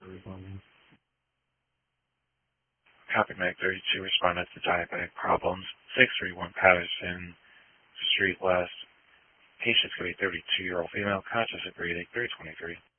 Copy Mag 32 responded to diabetic problems. 631 Patterson Street West. Patient's going to be 32-year-old female, conscious of breathing, 323.